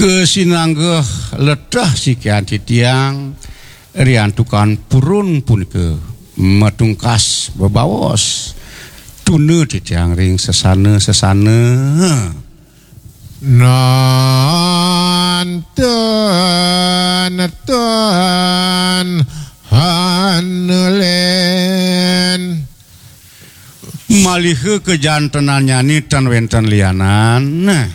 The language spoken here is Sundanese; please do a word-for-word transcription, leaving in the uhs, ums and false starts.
kesinanggeh ledah sikian titiang rian tukan purun pun ke matungkas bebawos tune titiang ring sesana sesana nanten ten hanelen malih kejantenan nyanyi tan wenten lianan